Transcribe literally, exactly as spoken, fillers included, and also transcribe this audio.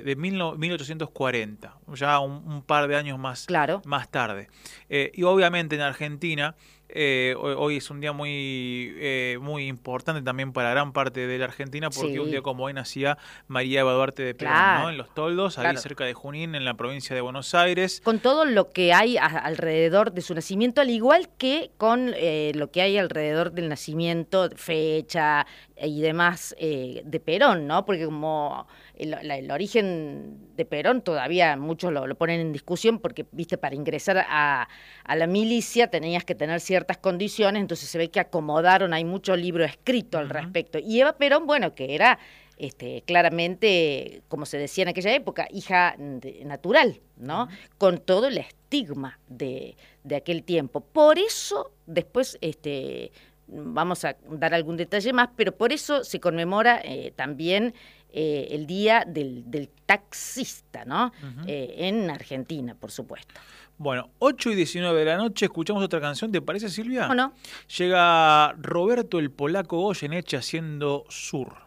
de mil ochocientos cuarenta, ya un, un par de años más, claro. más tarde. Eh, y obviamente en Argentina, eh, hoy, hoy es un día muy, eh, muy importante también para gran parte de la Argentina, porque Sí. un día como hoy nacía María Eva Duarte de Perón, Claro, ¿no? En Los Toldos, ahí claro. cerca de Junín, en la provincia de Buenos Aires. Con todo lo que hay a, alrededor de su nacimiento, al igual que con eh, lo que hay alrededor del nacimiento, fecha y demás eh, de Perón, ¿no? Porque como el, la, el origen de Perón todavía muchos lo, lo ponen en discusión porque, viste, para ingresar a, a la milicia tenías que tener ciertas condiciones, entonces se ve que acomodaron, hay mucho libro escrito al Uh-huh. respecto. Y Eva Perón, bueno, que era... Este, claramente, como se decía en aquella época, hija de, natural, ¿no? Uh-huh. Con todo el estigma de, de aquel tiempo. Por eso, después, este, vamos a dar algún detalle más, pero por eso se conmemora eh, también eh, el Día del, del Taxista, ¿no? Uh-huh. Eh, en Argentina, por supuesto. Bueno, ocho y diecinueve de la noche, escuchamos otra canción, ¿te parece, Silvia? ¿O no? Llega Roberto el Polaco Goyeneche haciendo Sur.